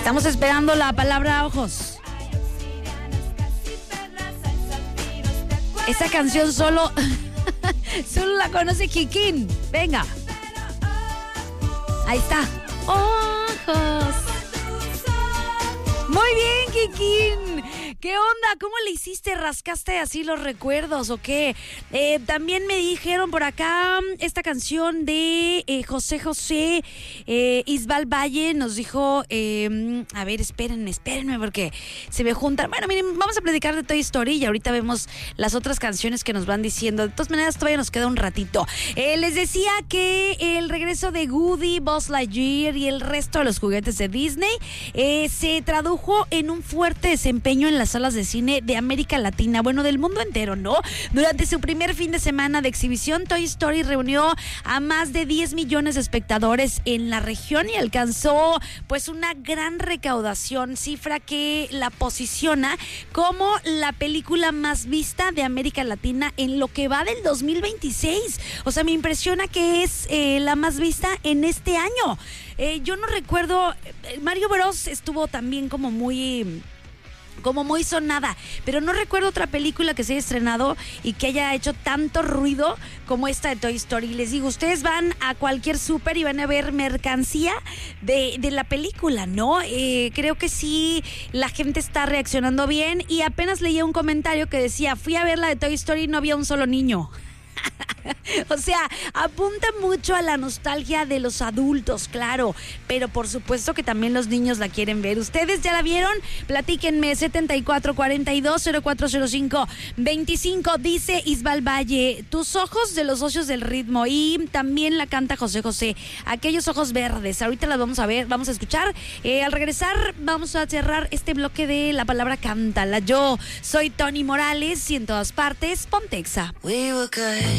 Estamos esperando la palabra ojos. Esa canción solo la conoce Kikín. Venga. Ahí está. Ojos. Muy bien, Kikín. ¿Qué onda? ¿Cómo le hiciste? ¿Rascaste así los recuerdos o qué? También me dijeron por acá esta canción de José José, Isbal Valle nos dijo, a ver, espérenme porque se me juntan. Bueno, miren, vamos a platicar de Toy Story y ahorita vemos las otras canciones que nos van diciendo. De todas maneras, todavía nos queda un ratito. Les decía que el regreso de Woody, Buzz Lightyear y el resto de los juguetes de Disney se tradujo en un fuerte desempeño en las salas de cine de América Latina, bueno, del mundo entero, ¿no? Durante su primer fin de semana de exhibición, Toy Story reunió a más de 10 millones de espectadores en la región y alcanzó pues una gran recaudación, cifra que la posiciona como la película más vista de América Latina en lo que va del 2026. O sea, me impresiona que es la más vista en este año. Yo no recuerdo, Mario Bros estuvo también como muy sonada, pero no recuerdo otra película que se haya estrenado y que haya hecho tanto ruido como esta de Toy Story. Les digo, ustedes van a cualquier súper y van a ver mercancía de la película, ¿no? Creo que sí, la gente está reaccionando bien y apenas leía un comentario que decía, fui a ver la de Toy Story y no había un solo niño. O sea, apunta mucho a la nostalgia de los adultos, claro, pero por supuesto que también los niños la quieren ver. ¿Ustedes ya la vieron? Platíquenme, 7442-040525, dice Isbal Valle, tus ojos de los socios del ritmo, y también la canta José José, aquellos ojos verdes. Ahorita las vamos a ver, vamos a escuchar. Al regresar vamos a cerrar este bloque de la palabra cántala. Yo soy Tony Morales y en todas partes, Pontexa. We were good.